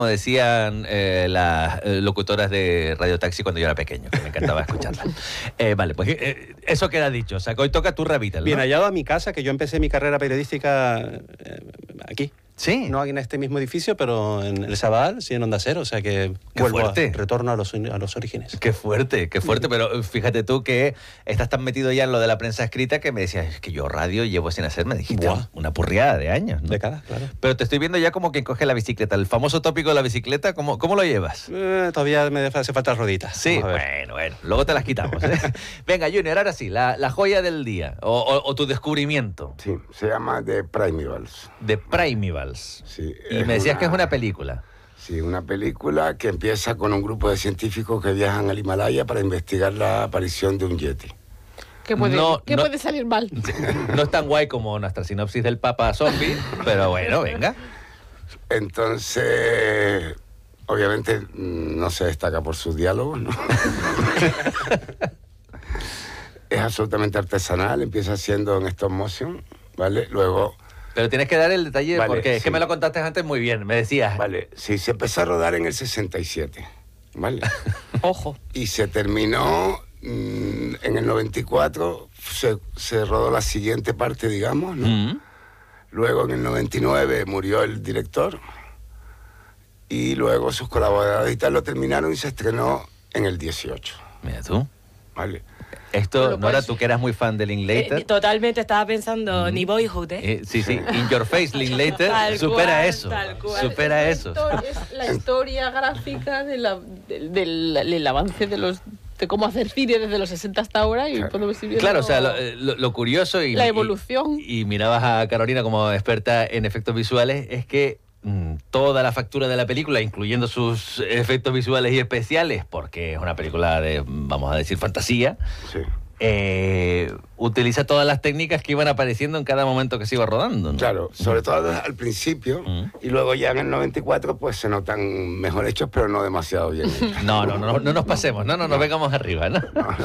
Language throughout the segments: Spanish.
como decían las locutoras de Radio Taxi cuando yo era pequeño, que me encantaba escucharlas. Vale, pues eso queda dicho. O sea, que hoy toca tu Revital, ¿no? Bien hallado a mi casa, que yo empecé mi carrera periodística aquí. Sí. No aquí en este mismo edificio, pero en el Sabadell, sí, en Onda Cero. O sea que retorno a los orígenes. Qué fuerte, pero fíjate tú que estás tan metido ya en lo de la prensa escrita que me decías, es que yo radio llevo sin hacer, me dijiste, una purriada de años, ¿no? Décadas, claro. Pero te estoy viendo ya como quien coge la bicicleta, el famoso tópico de la bicicleta, ¿cómo lo llevas? Todavía me hace falta roditas. Sí, bueno, luego te las quitamos, ¿eh? Venga, Junior, ahora sí, la joya del día, o tu descubrimiento. Sí, se llama The Primevals. The Primevals. Sí, y me decías que es una película. Sí, una película que empieza con un grupo de científicos que viajan al Himalaya para investigar la aparición de un yeti. ¿Qué puede salir mal? No es tan guay como nuestra sinopsis del Papa Zombie, pero bueno, venga. Entonces, obviamente no se destaca por sus diálogos, ¿no? Es absolutamente artesanal, empieza siendo en stop motion, ¿vale? Luego... Pero tienes que dar el detalle, vale, porque es sí. que me lo contaste antes muy bien, me decías. Vale, sí, se empezó a rodar en el 67, ¿vale? Ojo. Y se terminó en el 94, se rodó la siguiente parte, digamos, ¿no? Luego en el 99 murió el director y luego sus colaboradores y tal lo terminaron y se estrenó en el 18. Mira tú. Vale. Esto, Bueno, Nora, pues, tú que eras muy fan de Linklater. Totalmente, estaba pensando ni Boyhood, ¿eh? Sí, In Your Face, Linklater, Tal supera cual, eso. tal cual. Supera eso. Es la historia gráfica del avance de cómo hacer cine desde los 60 hasta ahora y podemos ir viendo Claro, o sea, lo curioso y la evolución. Y mirabas a Carolina como experta en efectos visuales, es que toda la factura de la película, incluyendo sus efectos visuales y especiales, porque es una película de, vamos a decir, fantasía, Sí. utiliza todas las técnicas que iban apareciendo en cada momento que se iba rodando, ¿no? Claro, sobre todo al principio, y luego ya en el 94 pues se notan mejor hechos, pero no demasiado bien hechos. No nos pasemos, no nos vengamos arriba, ¿no? No.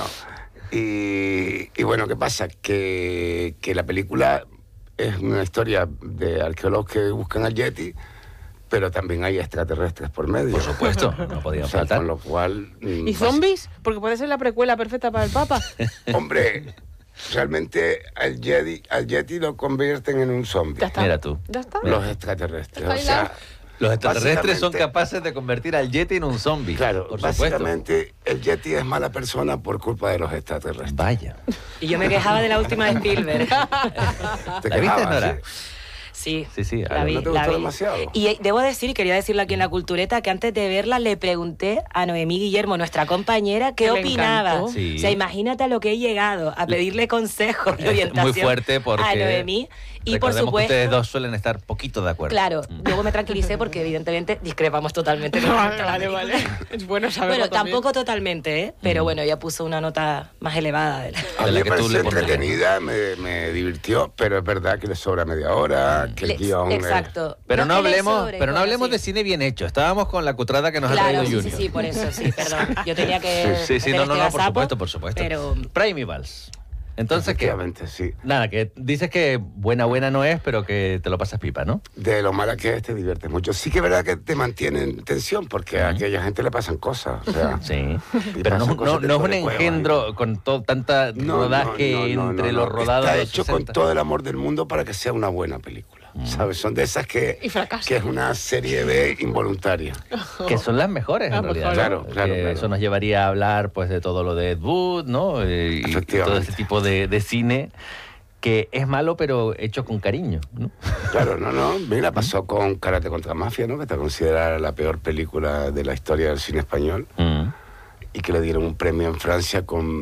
Y bueno, ¿qué pasa? Que la película es una historia de arqueólogos que buscan al Yeti, pero también hay extraterrestres por medio. Por supuesto, no podían O sea, faltar. con lo cual... ¿Y zombies? Porque puede ser la precuela perfecta para el Papa. Hombre, realmente al Yeti lo convierten en un zombie. Ya está. Mira tú. ¿Ya está? Los extraterrestres. O Está sea, Los extraterrestres son básicamente- capaces de convertir al Yeti en un zombie. claro, por supuesto. básicamente el Yeti es mala persona por culpa de los extraterrestres. Vaya. Y yo me quejaba de la última de Spielberg. ¿Te ¿La viste, quejabas, Nora? Sí, Sí, la vi, ¿no te la gustó vi. demasiado? Y debo decir, y quería decirlo aquí en la cultureta, que antes de verla le pregunté a Noemí Guillermo, nuestra compañera, qué Que le opinaba. encantó. Sí. O sea, imagínate a lo que he llegado, a pedirle consejos y Es orientación muy fuerte porque a Noemí. Y por recordemos que supuesto, ustedes dos suelen estar poquito de acuerdo. claro, luego me tranquilicé porque evidentemente discrepamos totalmente. Vale. Es bueno saberlo Bueno, también. tampoco totalmente, ¿eh? Pero bueno, ella puso una nota más elevada. A de mí la me que tú pareció le pondrías. entretenida, me divirtió, pero es verdad que le sobra media hora, que el guión... Exacto. Pero no es que le hablemos, sobre, pero no pero hablemos sí. de cine bien hecho. Estábamos con la cutrada que nos ha Claro, traído sí, Junior. por eso, sí, perdón. Yo tenía que... Sí, meter no, este gazapo, por supuesto. Pero Primevals. Entonces, ¿qué? Efectivamente, sí. Nada, que dices que buena no es, pero que te lo pasas pipa, ¿no? De lo mala que es, te diviertes mucho. Sí que es verdad que te mantiene en tensión, porque a aquella gente le pasan cosas, o sea... Sí. Y Pero pasan no cosas es dentro un de cuevas, engendro con tanta rodaje entre los rodados Está de los hecho 60. con todo el amor del mundo para que sea una buena película, ¿sabes? Son de esas que... Y fracasa. Que es una serie B involuntaria. Que son las mejores, en Las realidad. mejores. ¿no? Claro. Eso nos llevaría a hablar pues de todo lo de Ed Wood, ¿no? Y todo Efectivamente. ese tipo de cine que es malo, pero hecho con cariño, ¿no? Claro, mira, pasó con Karate contra Mafia, ¿no? Que está considerada la peor película de la historia del cine español, y que le dieron un premio en Francia con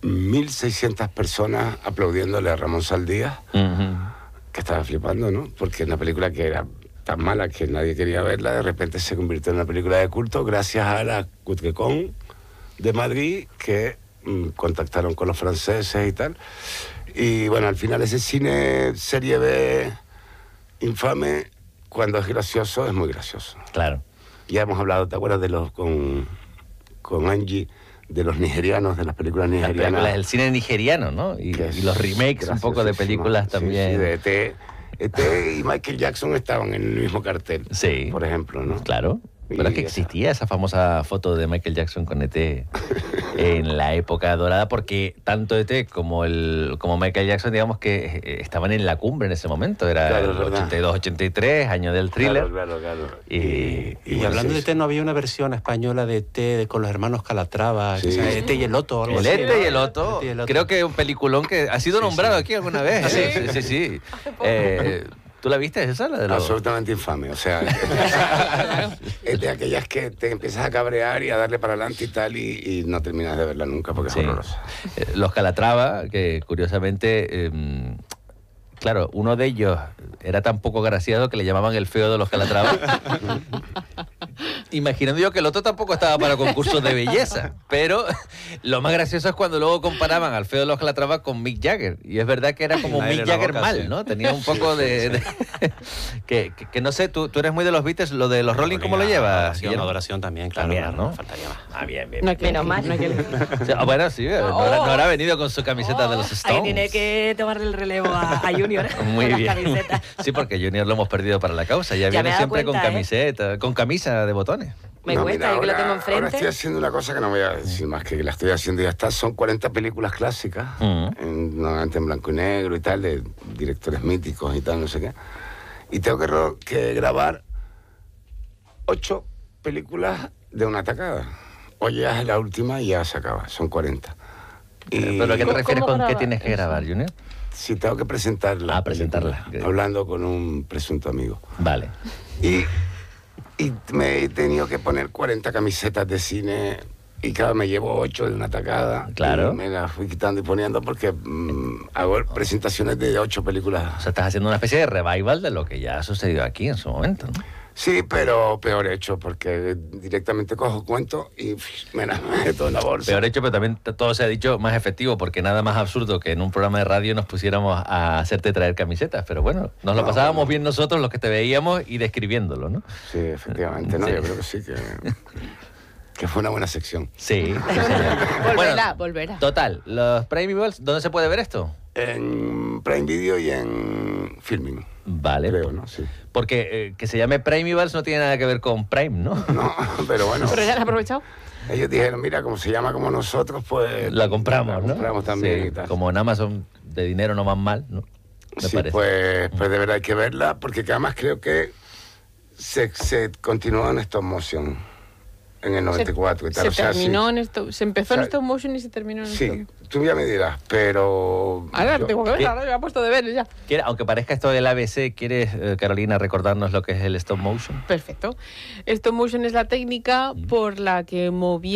1.600 personas aplaudiéndole a Ramón Saldías, que estaba flipando, ¿no? Porque una película que era tan mala que nadie quería verla, de repente se convirtió en una película de culto gracias a la Cutrecon de Madrid, que contactaron con los franceses y tal. Y bueno, al final ese cine serie B infame, cuando es gracioso, es muy gracioso. Claro. Ya hemos hablado, ¿te acuerdas de los con Angie, de los nigerianos, de las películas Las nigerianas? películas del cine nigeriano, ¿no? Y Que es los remakes un poco de graciosísimo. películas Sí, también. sí, de E.T. E.T. y Michael Jackson estaban en el mismo cartel. Sí. Por ejemplo, ¿no? Claro. Pero es que existía esa famosa foto de Michael Jackson con ET en la época dorada, porque tanto ET como Michael Jackson, digamos que estaban en la cumbre en ese momento. Era el 82-83, año del Thriller. Claro. Y hablando de ET, ¿no había una versión española de ET con los hermanos Calatrava? Sí. O sea, ET y el Otto. Algo El así, ET y el Otto, creo que es un peliculón que ha sido nombrado aquí alguna vez. Sí. ¿Tú la viste esa? La de los... Absolutamente infame, o sea, es de aquellas que te empiezas a cabrear y a darle para adelante y tal, y no terminas de verla nunca porque es horrorosa. Los Calatrava, que curiosamente, claro, uno de ellos era tan poco graciado que le llamaban el feo de los Calatrava. Imaginando yo que el otro tampoco estaba para concursos de belleza, pero lo más gracioso es cuando luego comparaban al feo de los Calatrava con Mick Jagger, y es verdad que era como Mick Jagger mal, ¿no? Tenía un poco de que no sé, tú eres muy de los Beatles, lo de los Rolling, ¿cómo lo llevas? Adoración también, claro. También, ¿no? Faltaría más. Bien. No hay que menos mal. Bueno, sí, no habrá venido con su camiseta de los Stones. Ahí tiene que tomar el relevo a Junior. Muy con bien. las camisetas. Sí, porque Junior lo hemos perdido para la causa. Ya viene siempre con camiseta, con camisa de botones. Me cuesta, yo que lo tengo Ahora enfrente. estoy haciendo una cosa que no voy a decir más que la estoy haciendo y ya está. Son 40 películas clásicas, normalmente en blanco y negro y tal, de directores míticos y tal, no sé qué. Y tengo que grabar 8 películas de una tacada. Hoy ya es la última y ya se acaba, son 40. ¿Pero a qué te refieres con graba qué tienes que grabar, Junior? Sí, tengo que presentarla. Presentarla. Hablando con un presunto amigo. Vale. Y me he tenido que poner 40 camisetas de cine y claro, me llevo 8 de una tacada. Claro. Y me las fui quitando y poniendo porque hago presentaciones de 8 películas. O sea, estás haciendo una especie de revival de lo que ya ha sucedido aquí en su momento, ¿no? Sí, pero peor hecho, porque directamente cojo cuento y me las meto en la bolsa. Peor hecho, pero también todo se ha dicho más efectivo, porque nada más absurdo que en un programa de radio nos pusiéramos a hacerte traer camisetas. Pero bueno, nos lo pasábamos bien nosotros, los que te veíamos, y describiéndolo, ¿no? Sí, efectivamente, no, Sí. yo creo que sí, que fue una buena sección. Sí. Volverá. Total, los Primeables, ¿dónde se puede ver esto? En Prime Video y en Filming. Vale. Creo, ¿no? Sí. Porque que se llame Primeables no tiene nada que ver con Prime, ¿no? No, pero bueno. Pero ya lo han aprovechado. Ellos dijeron, mira, como se llama como nosotros, pues... La compramos, la ¿no? compramos también Sí, y tal. como en Amazon de dinero no van mal, ¿no? Me Sí, parece. pues de verdad hay que verla, porque además creo que se continuó en stop motion en el 94 y tal. Se o sea, terminó sí. en esto, se empezó en O sea, stop motion y se terminó en Sí, stop. tú ya me dirás, pero... Ahora yo- tengo que ver, ahora me ha puesto de ver ya. Aunque parezca esto del ABC, ¿quieres, Carolina, recordarnos lo que es el stop motion? Perfecto. Stop motion es la técnica por la que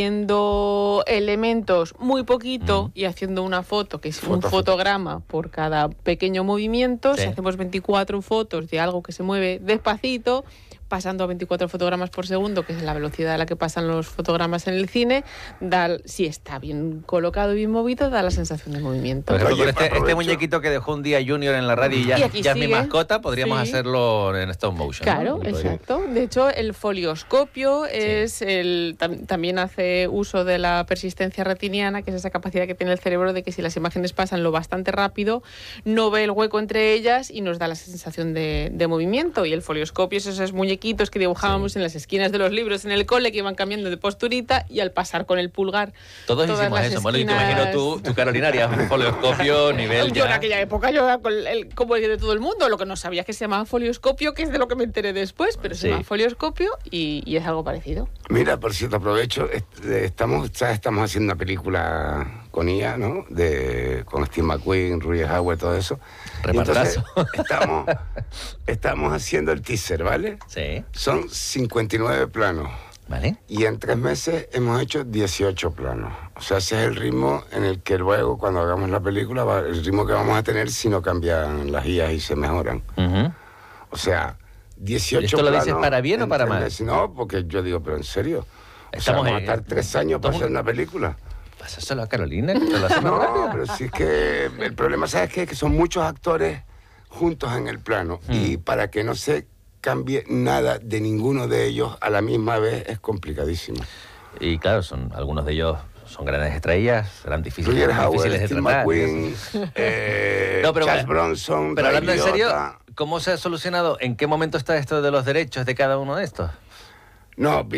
moviendo elementos muy poquito y haciendo una foto, que es un fotograma por cada pequeño movimiento, Sí. si hacemos 24 fotos de algo que se mueve despacito, pasando a 24 fotogramas por segundo, que es la velocidad a la que pasan los fotogramas en el cine, si está bien colocado y bien movido, da la sensación de movimiento. Por ejemplo, Oye, con este aprovecho. muñequito que dejó un día Junior en la radio y Y ya aquí es mi sigue. mascota, podríamos Sí. hacerlo en stop motion. Claro, ¿no? exacto. De hecho, el folioscopio es también hace uso de la persistencia retiniana, que es esa capacidad que tiene el cerebro de que si las imágenes pasan lo bastante rápido, no ve el hueco entre ellas y nos da la sensación de movimiento. Y el folioscopio es esos muñequitos que dibujábamos en las esquinas de los libros en el cole, que iban cambiando de posturita, y al pasar con el pulgar Todos todas hicimos las eso. Bueno, y te esquinas- imagino tú, Carolina, harías un folioscopio nivel Yo en ya. aquella época, yo era como el de todo el mundo, lo que no sabía es que se llamaba folioscopio, que es de lo que me enteré después, pero Sí. se llama folioscopio y es algo parecido. Mira, por cierto, aprovecho, estamos haciendo una película con IA, ¿no? Con Steve McQueen, Roger Howard, todo eso. Y Repartazo. entonces, estamos haciendo el teaser, ¿vale? Sí, Son 59 planos. ¿vale? Y en 3 meses hemos hecho 18 planos. O sea, ese es el ritmo en el que luego, cuando hagamos la película, el ritmo que vamos a tener si no cambian las guías y se mejoran. Ujú. O sea, 18 ¿Esto lo planos dices para bien o en para 3 mal? meses. No, porque yo digo, pero en serio. Estamos vamos a en- estar 3 años para estamos- hacer una película. Pásaselo a Carolina, que te lo hacemos rápido. No, pero sí es que el problema, ¿sabes qué? Que son muchos actores juntos en el plano. Y para que no se cambie nada de ninguno de ellos a la misma vez es complicadísimo. Y claro, algunos de ellos son grandes estrellas, serán difíciles, Roger Howard, difíciles de Steve tratar. McQueen, No, pero Charles bueno, Bronson, Pero Ray hablando en serio, Liotta. ¿cómo se ha solucionado? ¿En qué momento está esto de los derechos de cada uno de estos? No,